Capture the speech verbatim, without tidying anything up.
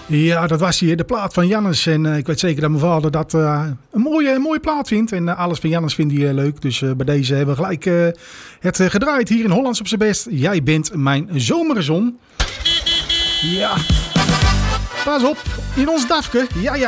Ja, dat was hier de plaat van Jannes. En uh, ik weet zeker dat mijn vader dat uh, een, mooie, een mooie plaat vindt. En uh, alles van Jannes vindt hij uh, leuk. Dus uh, bij deze hebben we gelijk uh, het uh, gedraaid hier in Hollands op zijn best. Jij bent mijn zomerzon. Ja. Pas op, in ons dafke. Ja, ja.